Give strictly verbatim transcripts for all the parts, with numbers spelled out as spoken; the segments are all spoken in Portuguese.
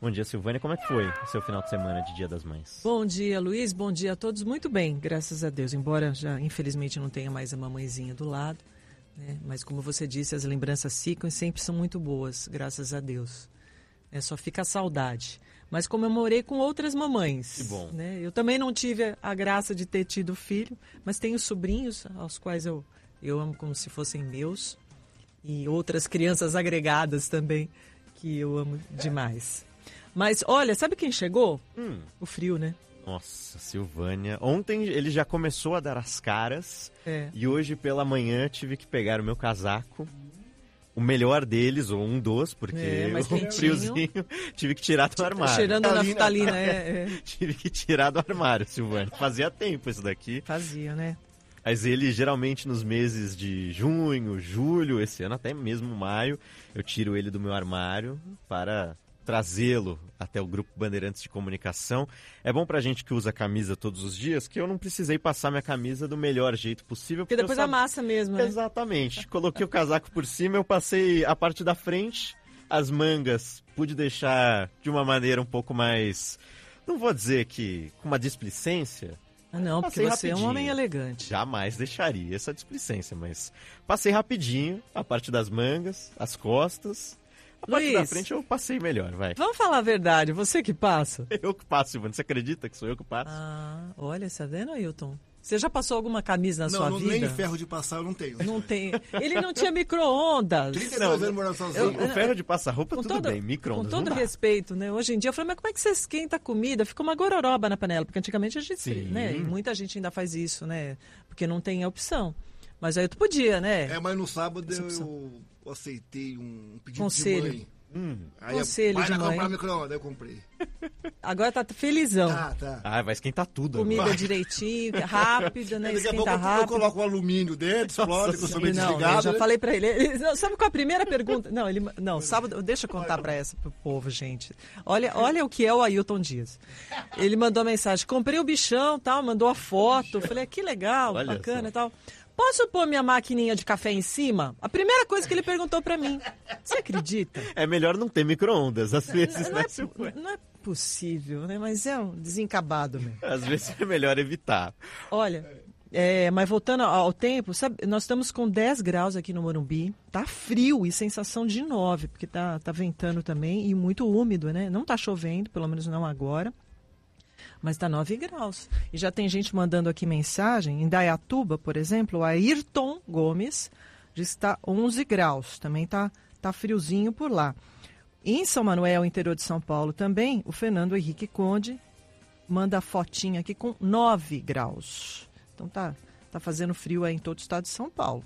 Bom dia, Silvânia. Como é que foi o seu final de semana de Dia das Mães? Bom dia, Luiz. Bom dia a todos. Muito bem, graças a Deus. Embora já, infelizmente, não tenha mais a mamãezinha do lado, né? Mas, como você disse, as lembranças ficam e sempre são muito boas, graças a Deus. É, só fica a saudade. Mas comemorei com outras mamães. Que bom. Né? Eu também não tive a graça de ter tido filho, mas tenho sobrinhos aos quais eu, eu amo como se fossem meus. E outras crianças agregadas também, que eu amo demais. Mas, olha, sabe quem chegou? Hum. O frio, né? Nossa, Silvânia. Ontem ele já começou a dar as caras. É. E hoje pela manhã tive que pegar o meu casaco. O melhor deles, ou um dos, porque É, mais o quentinho. friozinho tive que tirar do armário. Cheirando a naftalina, é, é. Tive que tirar do armário, Silvânia. Fazia tempo isso daqui. Fazia, né? Mas ele, geralmente, nos meses de junho, julho, esse ano até mesmo maio, eu tiro ele do meu armário para trazê-lo até o Grupo Bandeirantes de Comunicação. É bom pra gente que usa camisa todos os dias, que eu não precisei passar minha camisa do melhor jeito possível. Porque depois eu amassa mesmo, né? Exatamente. Coloquei o casaco por cima, eu passei a parte da frente, as mangas pude deixar de uma maneira um pouco mais, não vou dizer que com uma displicência. Ah, não, porque Passei você rapidinho. é um homem elegante. Jamais deixaria essa displicência, mas passei rapidinho a parte das mangas, as costas. A parte Luiz, da frente eu passei melhor, vai. Vamos falar a verdade, você que passa. Eu que passo, Silvana. Você acredita que sou eu que passo? Ah, olha, você tá vendo, Ailton? Você já passou alguma camisa na não, sua não, vida? Nem ferro de passar eu não tenho. Não tem. Ele não tinha micro-ondas. trinta e dois anos morando sozinho. O ferro de passar roupa, Com tudo todo, bem. Micro-ondas com todo não dá. respeito, né? Hoje em dia eu falei, mas como é que você esquenta a comida? Fica uma gororoba na panela, porque antigamente a gente, Sim. né? E muita gente ainda faz isso, né? Porque não tem a opção. Mas aí tu podia, né? É, mas no sábado eu, eu aceitei um pedido Conselho. de mãe. Hum. Aí Conselho vai de lá mãe. comprar micro-ondas, eu comprei. Agora tá felizão. Tá, tá. Ah, vai esquentar tudo. Comida agora. direitinho, rápida, né? Daqui a Esquenta pouco eu- eu rápido. coloco o alumínio dentro, explode, com o somente Não, desligado. eu já né? falei pra ele. ele não, sabe qual é a primeira pergunta? Não, ele, não, sábado, deixa eu contar pra essa pro povo, gente. Olha, olha o que é o Ailton Dias. Ele mandou a mensagem: comprei o bichão, tal, mandou a foto. Falei, ah, que legal, Olha bacana só. e tal. Posso pôr minha maquininha de café em cima? A primeira coisa que ele perguntou pra mim. Você acredita? É melhor não ter micro-ondas, às vezes, Não né, é, Silvana? não é possível, né? Mas é um desencabado mesmo. Às vezes é melhor evitar. Olha, é, mas voltando ao tempo, sabe, nós estamos com dez graus aqui no Morumbi. Tá frio e sensação de nove, porque tá, tá ventando também e muito úmido, né? Não tá chovendo, pelo menos não agora. Mas tá nove graus. E já tem gente mandando aqui mensagem. Em Dayatuba, por exemplo, o Ayrton Gomes diz que está onze graus. Também tá, tá friozinho por lá. E em São Manuel, interior de São Paulo também, o Fernando Henrique Conde manda a fotinha aqui com nove graus. Então tá, tá fazendo frio aí em todo o estado de São Paulo.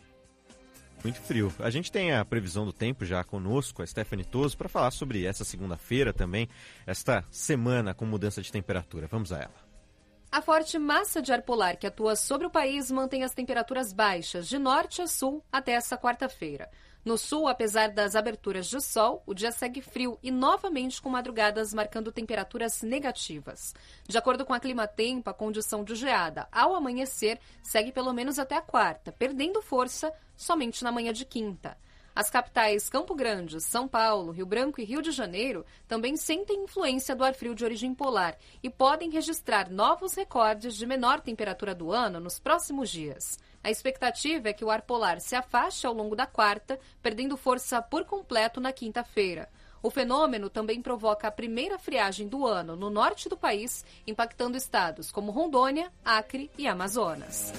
Muito frio. A gente tem a previsão do tempo já conosco, a Stephanie Toso, para falar sobre essa segunda-feira também, esta semana com mudança de temperatura. Vamos a ela. A forte massa de ar polar que atua sobre o país mantém as temperaturas baixas de norte a sul até essa quarta-feira. No sul, apesar das aberturas de sol, o dia segue frio e novamente com madrugadas marcando temperaturas negativas. De acordo com a Climatempo, a condição de geada ao amanhecer segue pelo menos até a quarta, perdendo força somente na manhã de quinta. As capitais Campo Grande, São Paulo, Rio Branco e Rio de Janeiro também sentem influência do ar frio de origem polar e podem registrar novos recordes de menor temperatura do ano nos próximos dias. A expectativa é que o ar polar se afaste ao longo da quarta, perdendo força por completo na quinta-feira. O fenômeno também provoca a primeira friagem do ano no norte do país, impactando estados como Rondônia, Acre e Amazonas.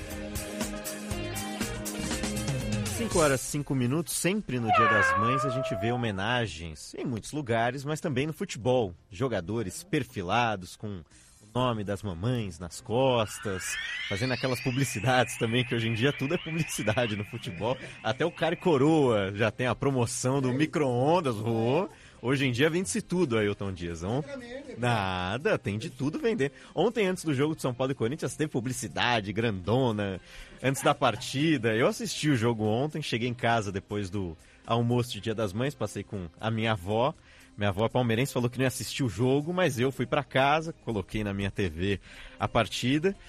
cinco horas e cinco minutos, sempre no Dia das Mães a gente vê homenagens em muitos lugares, mas também no futebol. Jogadores perfilados com o nome das mamães nas costas, fazendo aquelas publicidades também, que hoje em dia tudo é publicidade no futebol. Até o cara e coroa já tem a promoção do micro-ondas. Oh, hoje em dia vende-se tudo, Ailton Dias. Nada, tem de tudo vender. Ontem, antes do jogo de São Paulo e Corinthians, teve publicidade grandona antes da partida. Eu assisti o jogo ontem, cheguei em casa depois do almoço de Dia das Mães, passei com a minha avó. Minha avó palmeirense falou que não ia assistir o jogo, mas eu fui para casa, coloquei na minha T V a partida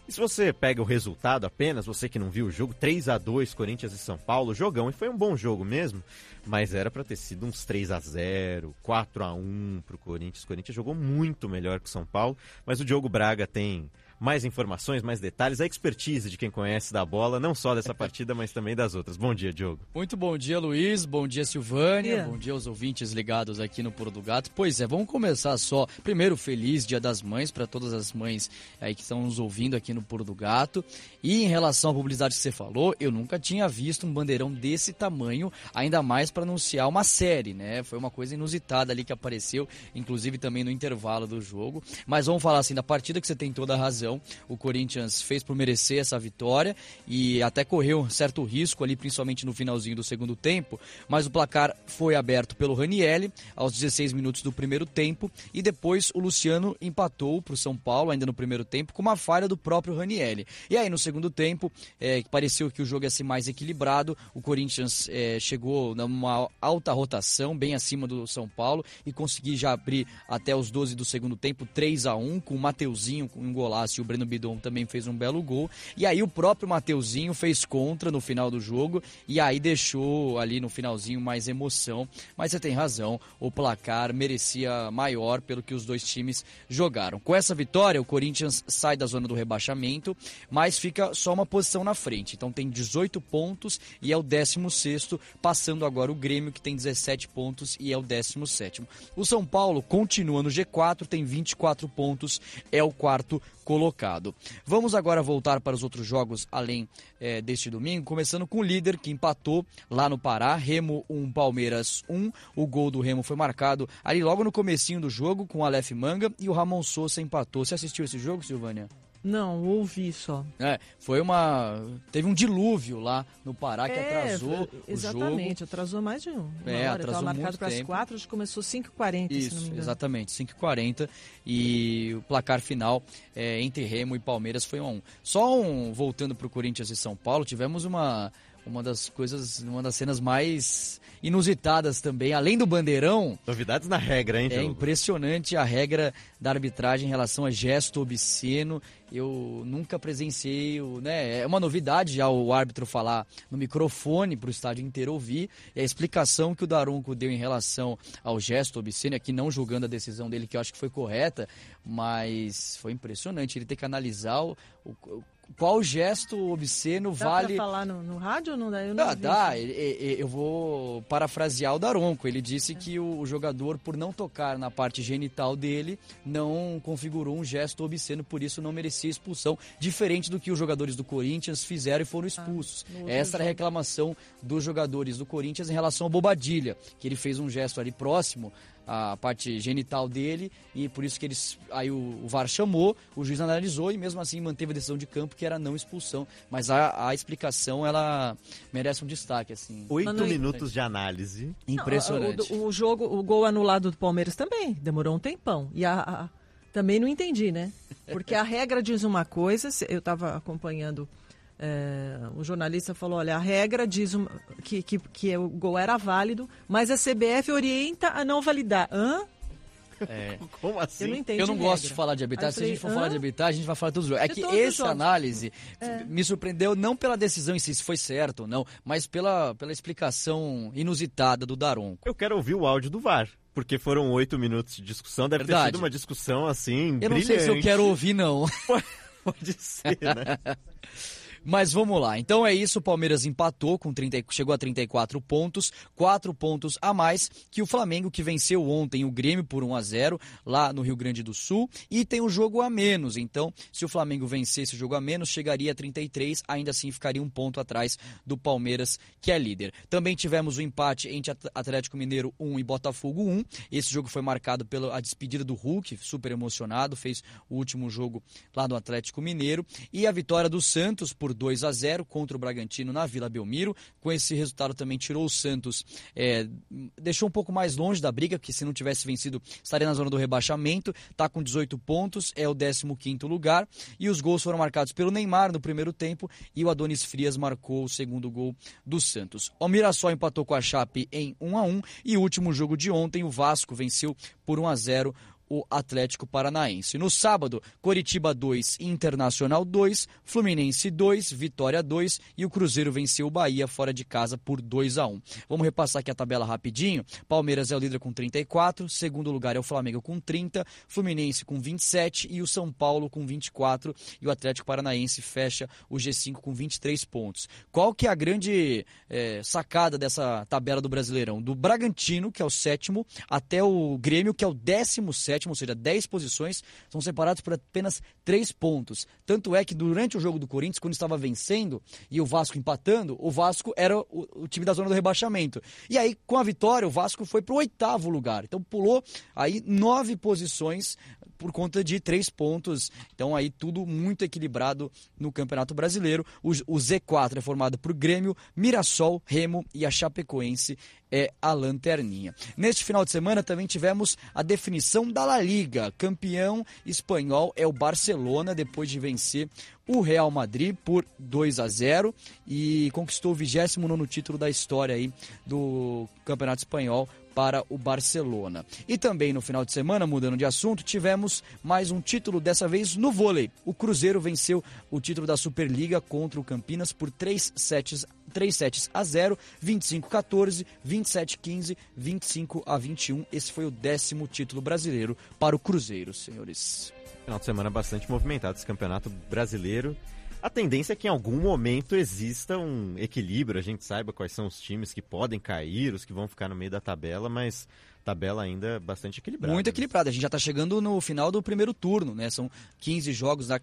E se você pega o resultado apenas, você que não viu o jogo, três a dois Corinthians e São Paulo, jogão, e foi um bom jogo mesmo, mas era para ter sido uns três a zero, quatro a um pro Corinthians. O Corinthians jogou muito melhor que o São Paulo, mas o Diogo Braga tem mais informações, mais detalhes, a expertise de quem conhece da bola, não só dessa partida, mas também das outras. Bom dia, Diogo. Muito bom dia, Luiz. Bom dia, Silvânia. Yeah. Bom dia aos ouvintes ligados aqui no Pulo do Gato. Pois é, vamos começar só. Primeiro, feliz Dia das Mães para todas as mães aí que estão nos ouvindo aqui no Pulo do Gato. E em relação à publicidade que você falou, eu nunca tinha visto um bandeirão desse tamanho, ainda mais para anunciar uma série, né? Foi uma coisa inusitada ali que apareceu, inclusive também no intervalo do jogo. Mas vamos falar assim da partida, que você tem toda a razão. O Corinthians fez por merecer essa vitória e até correu um certo risco ali, principalmente no finalzinho do segundo tempo, mas o placar foi aberto pelo Ranielli aos dezesseis minutos do primeiro tempo e depois o Luciano empatou para o São Paulo ainda no primeiro tempo com uma falha do próprio Ranielli. E aí no segundo tempo, é, pareceu que o jogo ia ser mais equilibrado, o Corinthians é, chegou numa alta rotação, bem acima do São Paulo e conseguiu já abrir até os doze do segundo tempo, três a um, com o Mateuzinho com um golaço e o Breno Bidon também fez um belo gol. E aí o próprio Mateuzinho fez contra no final do jogo e aí deixou ali no finalzinho mais emoção. Mas você tem razão, o placar merecia maior pelo que os dois times jogaram. Com essa vitória, o Corinthians sai da zona do rebaixamento, mas fica só uma posição na frente. Então tem dezoito pontos e é o décimo sexto, passando agora o Grêmio, que tem dezessete pontos e é o décimo sétimo. O São Paulo continua no G quatro, tem vinte e quatro pontos, é o quarto colocado. Vamos agora voltar para os outros jogos além é, deste domingo, começando com o líder que empatou lá no Pará, Remo um, Palmeiras um. O gol do Remo foi marcado ali logo no comecinho do jogo com o Aleph Manga e o Ramon Sousa empatou. Você assistiu esse jogo, Silvânia? Não, ouvi só. É, foi uma... Teve um dilúvio lá no Pará que é, atrasou o exatamente, jogo. atrasou mais de um. É, hora. atrasou Estava marcado para as tempo. quatro, acho que começou cinco e quarenta, se não me Isso, engano. exatamente, cinco e quarenta e o placar final é, entre Remo e Palmeiras foi um a um. Só um, voltando para o Corinthians e São Paulo, tivemos uma, uma das coisas, uma das cenas mais inusitadas também, além do bandeirão. Novidades na regra, hein, É Diogo? impressionante a regra da arbitragem em relação a gesto obsceno. Eu nunca presenciei, né? É uma novidade já o árbitro falar no microfone para o estádio inteiro ouvir. E a explicação que o Daronco deu em relação ao gesto obsceno, aqui não julgando a decisão dele, que eu acho que foi correta, mas foi impressionante. Ele ter que analisar o, o qual gesto obsceno Dá vale... pra falar no, no rádio ou não dá? Eu não Dá, vi dá. isso. Eu vou parafrasear o Daronco. Ele disse que o jogador, por não tocar na parte genital dele, não configurou um gesto obsceno, por isso não merecia expulsão, diferente do que os jogadores do Corinthians fizeram e foram expulsos. Ah, Essa era a reclamação dos jogadores do Corinthians em relação ao Bobadilha, que ele fez um gesto ali próximo a parte genital dele e por isso que eles aí o, o V A R chamou, o juiz analisou e mesmo assim manteve a decisão de campo, que era não expulsão, mas a, a explicação ela merece um destaque assim. Oito Mano, minutos de análise. Impressionante. Não, o, o jogo, o gol anulado do Palmeiras também demorou um tempão e a, a, também não entendi, né? Porque a regra diz uma coisa, eu estava acompanhando. É, o jornalista falou, olha, a regra diz uma, que, que, que o gol era válido, mas a C B F orienta a não validar. Hã? É. Como assim? Eu não entendi. Eu não regra. gosto de falar de arbitragem. Se a gente for Hã? falar de arbitragem, a gente vai falar de todos os jogos. É De que todos os essa jogos. análise É. me surpreendeu não pela decisão em si, se foi certo ou não, mas pela, pela explicação inusitada do Daronco. Eu quero ouvir o áudio do V A R, porque foram oito minutos de discussão. Deve ter Verdade. sido uma discussão assim, Eu não brilhante. sei se eu quero ouvir, não. Pode ser, né? Mas vamos lá, então é isso, o Palmeiras empatou, com trinta, chegou a trinta e quatro pontos, quatro pontos a mais que o Flamengo, que venceu ontem o Grêmio por um a zero, lá no Rio Grande do Sul, e tem um jogo a menos, então se o Flamengo vencesse o jogo a menos, chegaria a trinta e três, ainda assim ficaria um ponto atrás do Palmeiras, que é líder. Também tivemos o empate entre Atlético Mineiro um e Botafogo um, esse jogo foi marcado pela despedida do Hulk, super emocionado, fez o último jogo lá do Atlético Mineiro, e a vitória do Santos por dois a zero contra o Bragantino na Vila Belmiro. Com esse resultado também tirou o Santos, é, deixou um pouco mais longe da briga, que se não tivesse vencido estaria na zona do rebaixamento, está com dezoito pontos, é o décimo quinto lugar, e os gols foram marcados pelo Neymar no primeiro tempo e o Adonis Frias marcou o segundo gol do Santos. O Mirassol empatou com a Chape em um a um e o último jogo de ontem o Vasco venceu por um a zero o Atlético Paranaense. No sábado, Coritiba dois, Internacional dois, Fluminense dois, Vitória dois e o Cruzeiro venceu o Bahia fora de casa por dois a um. Vamos repassar aqui a tabela rapidinho. Palmeiras é o líder com trinta e quatro, segundo lugar é o Flamengo com trinta, Fluminense com vinte e sete e o São Paulo com vinte e quatro e o Atlético Paranaense fecha o G cinco com vinte e três pontos. Qual que é a grande é, sacada dessa tabela do Brasileirão? Do Bragantino, que é o sétimo, até o Grêmio, que é o décimo sétimo, ou seja, dez posições, são separados por apenas três pontos. Tanto é que durante o jogo do Corinthians, quando estava vencendo e o Vasco empatando, o Vasco era o, o time da zona do rebaixamento. E aí, com a vitória, o Vasco foi para o oitavo lugar. Então pulou aí nove posições por conta de três pontos. Então aí tudo muito equilibrado no Campeonato Brasileiro. O, o Z quatro é formado por Grêmio, Mirassol, Remo e a Chapecoense é a lanterninha. Neste final de semana também tivemos a definição da La Liga. Campeão espanhol é o Barcelona, depois de vencer o Real Madrid por dois a zero e conquistou o vigésimo nono título da história aí do Campeonato Espanhol para o Barcelona. E também no final de semana, mudando de assunto, tivemos mais um título, dessa vez no vôlei. O Cruzeiro venceu o título da Superliga contra o Campinas por três sets a zero, vinte e cinco a quatorze, vinte e sete a quinze, vinte e cinco a vinte e um. Esse foi o décimo título brasileiro para o Cruzeiro, senhores. Final de semana bastante movimentado esse campeonato brasileiro. A tendência é que em algum momento exista um equilíbrio, a gente saiba quais são os times que podem cair, os que vão ficar no meio da tabela, mas tabela ainda bastante equilibrada. Muito equilibrada. A gente já está chegando no final do primeiro turno, né? São quinze jogos